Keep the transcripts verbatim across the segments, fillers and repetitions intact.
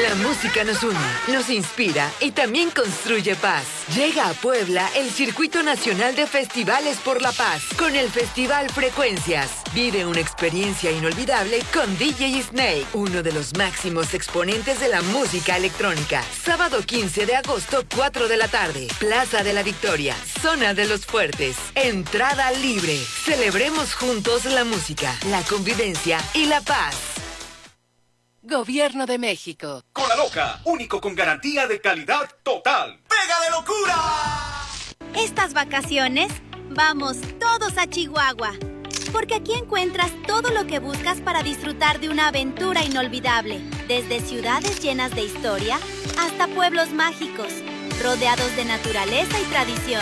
La música nos une, nos inspira y también construye paz. Llega a Puebla el Circuito Nacional de Festivales por la Paz con el Festival Frecuencias. Vive una experiencia inolvidable con D J Snake, uno de los máximos exponentes de la música electrónica. Sábado quince de agosto, cuatro de la tarde. Plaza de la Victoria, Zona de los Fuertes. Entrada libre. Celebremos juntos la música, la convivencia y la paz. Gobierno de México. Cola Loca, único con garantía de calidad total. ¡Pega de locura! Estas vacaciones, vamos todos a Chihuahua. Porque aquí encuentras todo lo que buscas para disfrutar de una aventura inolvidable. Desde ciudades llenas de historia hasta pueblos mágicos, rodeados de naturaleza y tradición.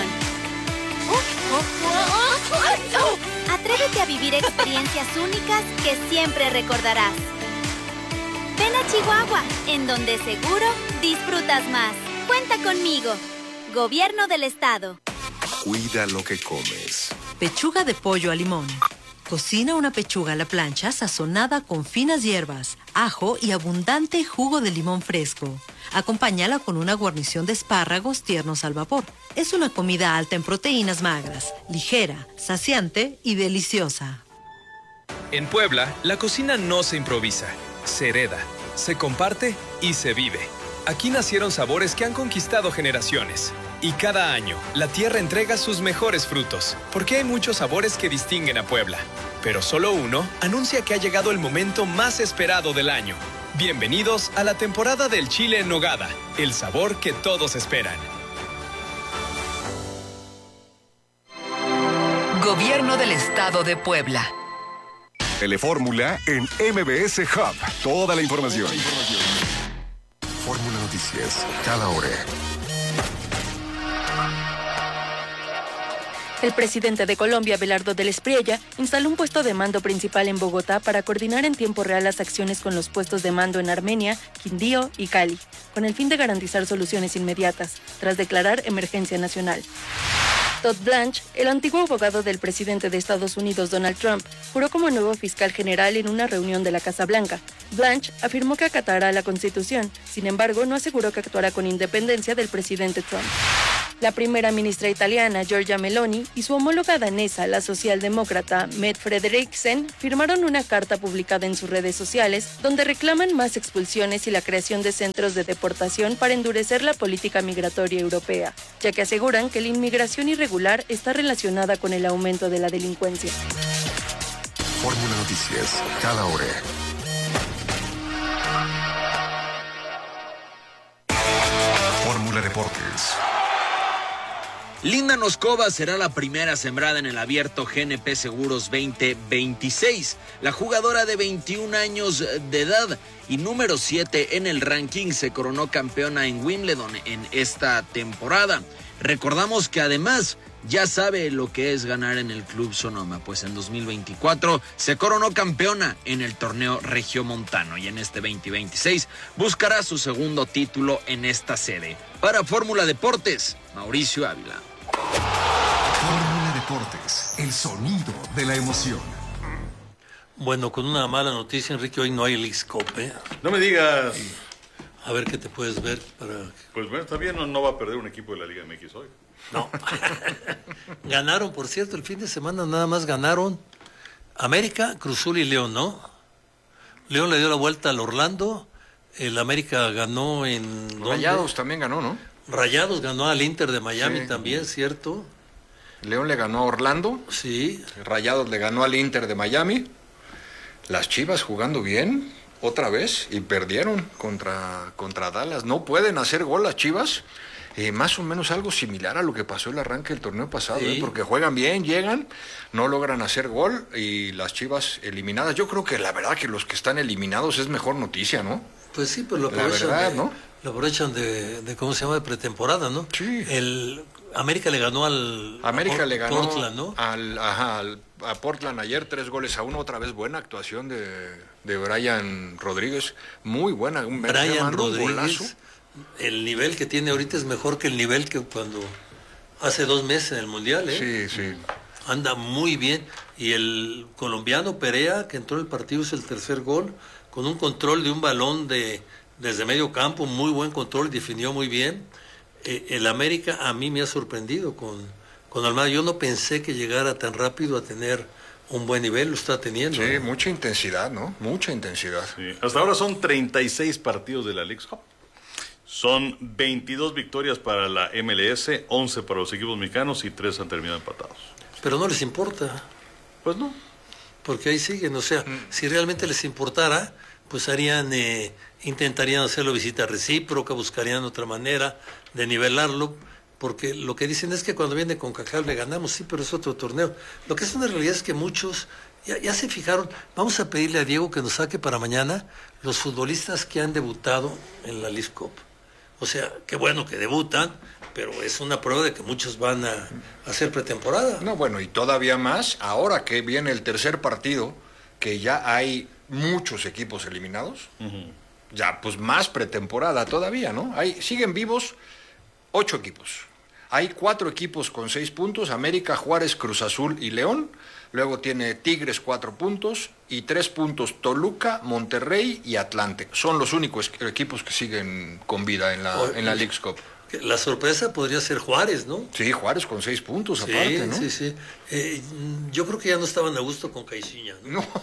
Atrévete a vivir experiencias únicas que siempre recordarás. Ven a Chihuahua, en donde seguro disfrutas más. Cuenta conmigo. Gobierno del Estado. Cuida lo que comes. Pechuga de pollo a limón. Cocina una pechuga a la plancha sazonada con finas hierbas, ajo y abundante jugo de limón fresco. Acompáñala con una guarnición de espárragos tiernos al vapor. Es una comida alta en proteínas magras, ligera, saciante y deliciosa. En Puebla, la cocina no se improvisa, se hereda, se comparte y se vive. Aquí nacieron sabores que han conquistado generaciones. Y cada año, la tierra entrega sus mejores frutos, porque hay muchos sabores que distinguen a Puebla. Pero solo uno anuncia que ha llegado el momento más esperado del año. Bienvenidos a la temporada del chile en nogada, el sabor que todos esperan. Gobierno del Estado de Puebla. Telefórmula en M B S Hub. Toda la información. Fórmula Noticias, cada hora. El presidente de Colombia, Belardo del Espriella, instaló un puesto de mando principal en Bogotá para coordinar en tiempo real las acciones con los puestos de mando en Armenia, Quindío y Cali, con el fin de garantizar soluciones inmediatas, tras declarar emergencia nacional. Todd Blanche, el antiguo abogado del presidente de Estados Unidos, Donald Trump, juró como nuevo fiscal general en una reunión de la Casa Blanca. Blanche afirmó que acatará la Constitución, sin embargo, no aseguró que actuará con independencia del presidente Trump. La primera ministra italiana, Giorgia Meloni, y su homóloga danesa, la socialdemócrata Mette Frederiksen, firmaron una carta publicada en sus redes sociales donde reclaman más expulsiones y la creación de centros de deportación para endurecer la política migratoria europea, ya que aseguran que la inmigración irregular está relacionada con el aumento de la delincuencia. Fórmula Noticias, cada hora. Fórmula Deportes. Linda Noskova será la primera sembrada en el abierto G N P Seguros veinte veintiséis. La jugadora de veintiún años de edad y número siete en el ranking se coronó campeona en Wimbledon en esta temporada. Recordamos que además ya sabe lo que es ganar en el Club Sonoma, pues en dos mil veinticuatro se coronó campeona en el torneo regiomontano y en este veinte veintiséis buscará su segundo título en esta sede. Para Fórmula Deportes, Mauricio Ávila. Fórmula Deportes, el sonido de la emoción. Bueno, con una mala noticia, Enrique, hoy no hay Leagues Cup, ¿eh? No me digas. A ver qué te puedes ver para... Pues bueno, está bien, no, no va a perder un equipo de la Liga M X hoy. No. Ganaron, por cierto, el fin de semana nada más ganaron América, Cruz Azul y León, ¿no? León le dio la vuelta al Orlando, el América ganó en... Rayados ¿dónde? también ganó, ¿no? Rayados ganó al Inter de Miami Sí. también, ¿cierto? León le ganó a Orlando. Sí. Rayados le ganó al Inter de Miami. Las Chivas jugando bien, otra vez, y perdieron contra, contra Dallas. No pueden hacer gol las Chivas. Eh, más o menos algo similar a lo que pasó el arranque del torneo pasado, Sí. ¿eh? Porque juegan bien, llegan, no logran hacer gol y las Chivas eliminadas. Yo creo que la verdad que los que están eliminados es mejor noticia, ¿no? Pues sí, pues lo La aprovechan, verdad, de, ¿no? lo aprovechan de, de, ¿cómo se llama?, de pretemporada, ¿no? Sí. El América le ganó al América a le ganó Portland, ¿no? al, ajá, al, a Portland ayer tres goles a uno, otra vez buena actuación de, de Brian Rodríguez, muy buena. Un Brian un golazo. Rodríguez, el nivel que tiene ahorita es mejor que el nivel que cuando hace dos meses en el Mundial, ¿eh? Sí, sí. Anda muy bien. Y el colombiano Perea, que entró en el partido, hizo el tercer gol, con un control de un balón de desde medio campo, muy buen control, definió muy bien. Eh, el América a mí me ha sorprendido con, con Almada. Yo no pensé que llegara tan rápido a tener un buen nivel, lo está teniendo. Sí, ¿no? mucha intensidad, ¿no? Mucha intensidad. Sí. Hasta ahora son treinta y seis partidos de la Leagues Cup. Son veintidós victorias para la M L S, once para los equipos mexicanos y tres han terminado empatados. Pero no les importa. Pues no. Porque ahí siguen, o sea, mm. si realmente les importara, pues harían, eh, intentarían hacerlo visita recíproca, buscarían otra manera de nivelarlo, porque lo que dicen es que cuando viene con CONCACAF le ganamos, sí, pero es otro torneo. Lo que es una realidad es que muchos ya, ya se fijaron. Vamos a pedirle a Diego que nos saque para mañana los futbolistas que han debutado en la Leagues Cup. O sea, qué bueno que debutan, pero es una prueba de que muchos van a, a hacer pretemporada. No, bueno, y todavía más, ahora que viene el tercer partido, que ya hay muchos equipos eliminados, uh-huh. ya pues más pretemporada todavía, ¿no? Hay, siguen vivos ocho equipos. Hay cuatro equipos con seis puntos, América, Juárez, Cruz Azul y León. Luego tiene Tigres cuatro puntos y tres puntos Toluca, Monterrey y Atlante. Son los únicos equipos que siguen con vida en la, en la Leagues Cup. La sorpresa podría ser Juárez, ¿no? Sí, Juárez con seis puntos sí, aparte, ¿no? Sí, sí, eh, yo creo que ya no estaban a gusto con Caixinha, ¿no? no.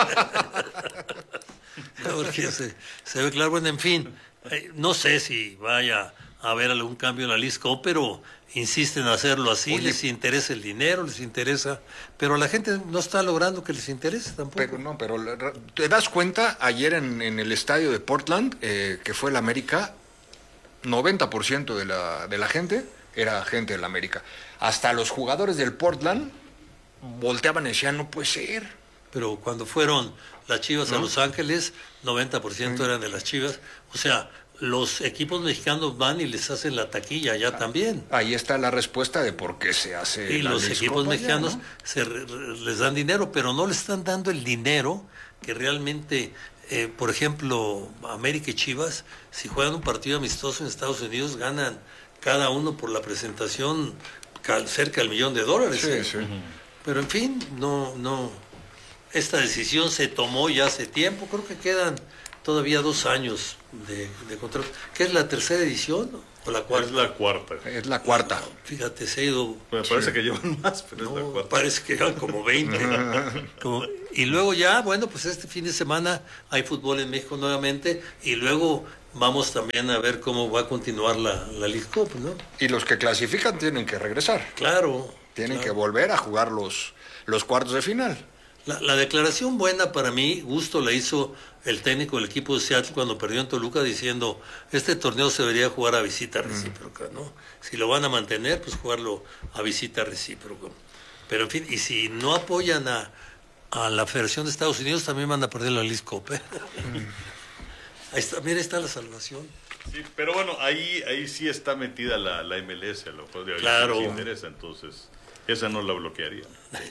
Porque se, se ve claro, bueno, en fin, eh, no sé si vaya a haber algún cambio en la Leagues Cup, pero insisten en hacerlo así. Oye, les interesa el dinero, les interesa, pero la gente no está logrando que les interese tampoco. Pero no, pero te das cuenta, ayer en, en el estadio de Portland, eh, que fue el América, noventa por ciento de la, de la gente era gente del América. Hasta los jugadores del Portland volteaban y decían, no puede ser. Pero cuando fueron las Chivas ¿no? a Los Ángeles, noventa por ciento sí. eran de las Chivas. O sea, los equipos mexicanos van y les hacen la taquilla allá ah, también. Ahí está la respuesta de por qué se hace. Y la los equipos mexicanos allá, ¿no? se re, les dan dinero, pero no le están dando el dinero que realmente... Eh, por ejemplo, América y Chivas, si juegan un partido amistoso en Estados Unidos, ganan cada uno por la presentación cerca del millón de dólares. Sí, ¿eh? sí. Pero en fin, no, no. Esta decisión se tomó ya hace tiempo. Creo que quedan todavía dos años de, de contrato. ¿Qué es la tercera edición? ¿O la cuarta? Es la cuarta. Es la cuarta. No, fíjate, se ha ido... Me parece sí. que llevan más, pero no, es la cuarta. Parece que llevan como veinte. como, y luego ya, bueno, pues este fin de semana hay fútbol en México nuevamente y luego vamos también a ver cómo va a continuar la, la League Cup, ¿no? Y los que clasifican tienen que regresar. Claro. Tienen claro. que volver a jugar los, los cuartos de final. La, la declaración buena para mí, gusto la hizo el técnico del equipo de Seattle cuando perdió en Toluca diciendo, este torneo se debería jugar a visita recíproca, ¿no? Si lo van a mantener, pues jugarlo a visita recíproca. Pero en fin, y si no apoyan a, a la Federación de Estados Unidos, también van a perder la League Cup, ¿eh? Ahí está, mira, ahí está la salvación. Sí, pero bueno, ahí ahí sí está metida la, la M L S, a lo mejor claro. les interesa, entonces esa no la bloquearía.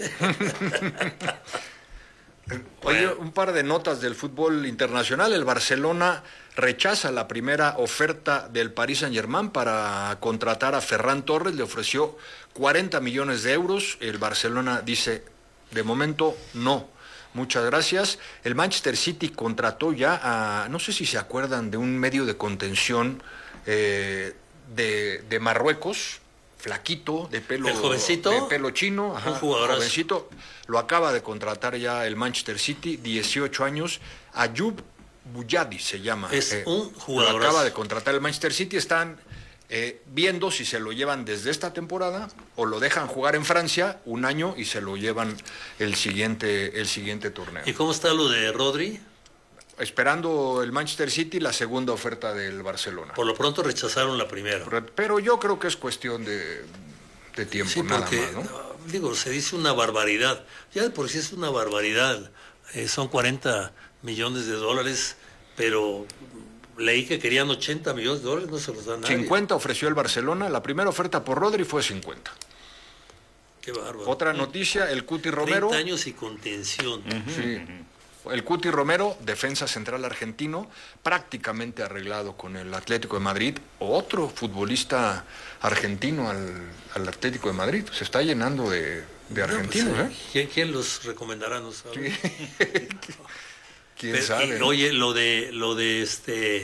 Oye, un par de notas del fútbol internacional. El Barcelona rechaza la primera oferta del Paris Saint-Germain para contratar a Ferran Torres. Le ofreció cuarenta millones de euros. El Barcelona dice, de momento, no. Muchas gracias. El Manchester City contrató ya a, no sé si se acuerdan de un medio de contención eh, de, de Marruecos, flaquito, de pelo, ¿el jovencito? De pelo chino, ajá, un jugadorazo. Jovencito. Lo acaba de contratar ya el Manchester City, dieciocho años, Ayoub Bouyadi se llama. Es eh, un jugadorazo. Lo acaba de contratar el Manchester City. Están eh, viendo si se lo llevan desde esta temporada o lo dejan jugar en Francia un año y se lo llevan el siguiente, el siguiente torneo. ¿Y cómo está lo de Rodri? Esperando el Manchester City la segunda oferta del Barcelona. Por lo pronto rechazaron la primera. Pero yo creo que es cuestión de, de tiempo, sí, nada porque, más, ¿no? Digo, se dice una barbaridad. Ya de por sí es una barbaridad. Eh, son cuarenta millones de dólares, pero leí que querían ochenta millones de dólares, no se los dan nadie. cincuenta ofreció el Barcelona. La primera oferta por Rodri fue cincuenta. Qué bárbaro. Otra noticia, el Cuti Romero. treinta años y contención. Uh-huh. Sí. El Cuti Romero, defensa central argentino, prácticamente arreglado con el Atlético de Madrid. Otro futbolista argentino al, al Atlético de Madrid. Se está llenando de, de argentinos. No, pues, ¿eh? ¿quién, ¿Quién los recomendará? No sabe. ¿Quién Pero, sabe? y, oye, lo de, lo de este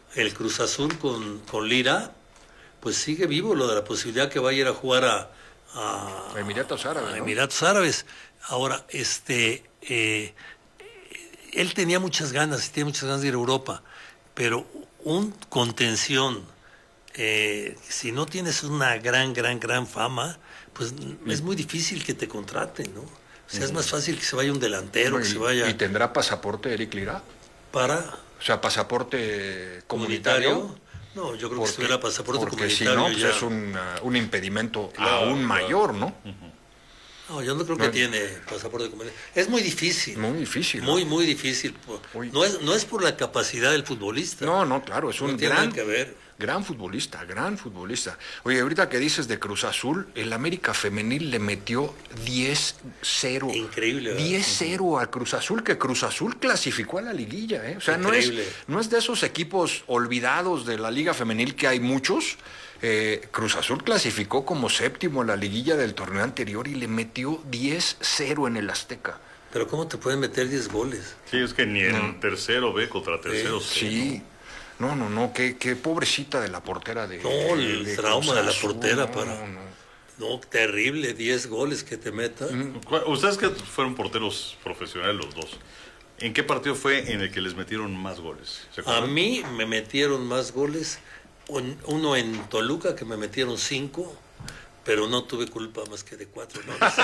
el Cruz Azul con, con Lira, pues sigue vivo lo de la posibilidad que vaya a ir a jugar a, a, a Emiratos Árabes. A ¿no? Emiratos Árabes. Ahora, este, eh, él tenía muchas ganas, y tiene muchas ganas de ir a Europa, pero un contención, eh, si no tienes una gran, gran, gran fama, pues mm. es muy difícil que te contraten, ¿no? O sea, mm. es más fácil que se vaya un delantero, no, y, que se vaya... ¿Y tendrá pasaporte Eric Lira? Para... O sea, pasaporte comunitario. ¿Comunitario? No, yo creo porque, que si tuviera pasaporte porque comunitario si no, pues ya... es un, uh, un impedimento claro, aún claro. mayor, ¿no? Uh-huh. No, yo no creo que no, tiene pasaporte comunitario. Es muy difícil. Muy difícil. Muy, ¿no? muy difícil. Muy... No, es, no es por la capacidad del futbolista. No, no, claro, es un no tiene gran, que ver. gran futbolista, gran futbolista. Oye, ahorita que dices de Cruz Azul, el América Femenil le metió diez cero. Increíble, ¿verdad? diez cero a Cruz Azul, que Cruz Azul clasificó a la liguilla, ¿eh? O sea, no es, no es de esos equipos olvidados de la Liga Femenil, que hay muchos. Eh, Cruz Azul clasificó como séptimo en la liguilla del torneo anterior y le metió diez cero en el Azteca. Pero ¿cómo te pueden meter diez goles? Sí, es que ni en no. tercero B contra tercero eh, C. Sí. No, no, no, qué, qué pobrecita de la portera de... No, el de trauma de la portera no, para... No, no. no, terrible, diez goles que te metan. Ustedes que fueron porteros profesionales los dos, ¿en qué partido fue en el que les metieron más goles? A mí me metieron más goles, uno en Toluca que me metieron cinco, pero no tuve culpa más que de cuatro. No, no,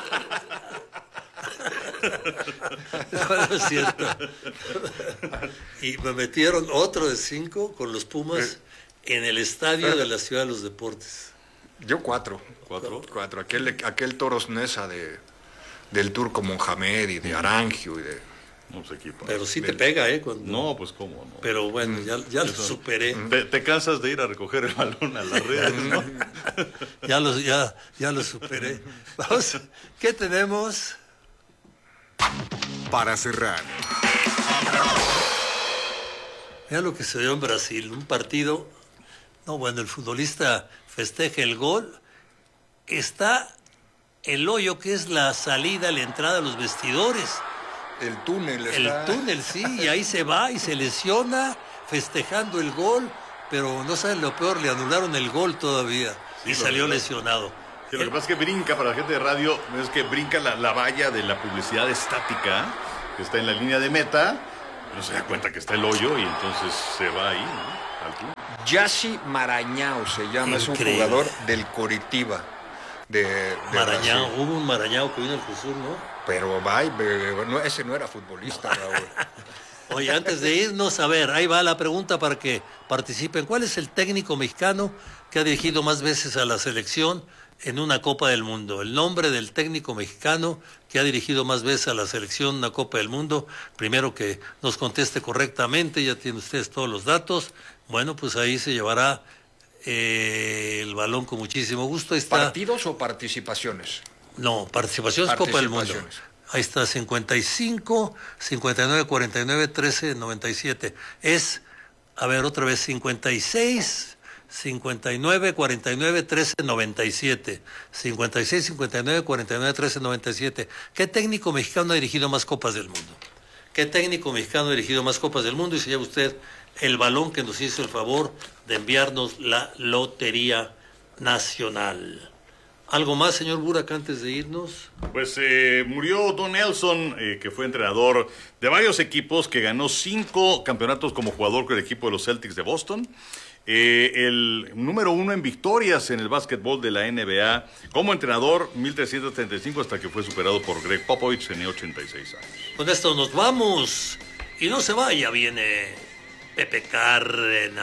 no es cierto. Y me metieron otro de cinco con los Pumas en el estadio de la Ciudad de los Deportes. Yo cuatro. ¿Cuatro? Cuatro. Aquel, aquel Toros Nesa de, del Turco Mohamed y de Arangio y de... Pero sí te pega, ¿eh? Cuando... No, pues cómo no. Pero bueno, ya, ya lo superé. Te, te cansas de ir a recoger el balón a las redes, ¿no? ya, lo, ya, ya lo superé. Vamos, ¿qué tenemos? Para cerrar. Mira lo que se dio en Brasil, un partido, no, bueno, el futbolista festeja el gol, está el hoyo que es la salida, la entrada a los vestidores. El túnel está... El túnel, sí, y ahí se va y se lesiona festejando el gol, pero no saben lo peor, le anularon el gol todavía sí, y salió verdad. lesionado. Sí, lo que pasa es que brinca, para la gente de radio, es que brinca la, la valla de la publicidad estática, que está en la línea de meta, no se da cuenta que está el hoyo y entonces se va ahí, ¿no? Al club. Yassi Marañao se llama, Increíble. Es un jugador del Coritiba. De, de Marañao, Brasil. Hubo un Marañao que vino al Cruz Azul, ¿no? Pero vaya, no, ese no era futbolista, Raúl. Oye, antes de irnos, a ver, ahí va la pregunta para que participen. ¿Cuál es el técnico mexicano que ha dirigido más veces a la selección en una Copa del Mundo? El nombre del técnico mexicano que ha dirigido más veces a la selección en una Copa del Mundo. Primero que nos conteste correctamente, ya tienen ustedes todos los datos. Bueno, pues ahí se llevará eh, el balón con muchísimo gusto. Ahí está. ¿Partidos o participaciones? No, participación es Copa del Mundo. Ahí está, cincuenta y cinco, cincuenta y nueve, cuarenta y nueve, trece, noventa y siete. Es, a ver, otra vez, cincuenta y seis, cincuenta y nueve, cuarenta y nueve, trece, noventa y siete. cincuenta y seis, cincuenta y nueve, cuarenta y nueve, trece, noventa y siete. ¿Qué técnico mexicano ha dirigido más Copas del Mundo? ¿Qué técnico mexicano ha dirigido más Copas del Mundo? Y se lleva usted el balón que nos hizo el favor de enviarnos la Lotería Nacional. ¿Algo más, señor Burak, antes de irnos? Pues eh, murió Don Nelson, eh, que fue entrenador de varios equipos, que ganó cinco campeonatos como jugador con el equipo de los Celtics de Boston. Eh, el número uno en victorias en el básquetbol de la N B A. Como entrenador, mil trescientos treinta y cinco, hasta que fue superado por Greg Popovich, tenía ochenta y seis años. Con esto nos vamos. Y no se vaya, viene Pepe Cárdenas.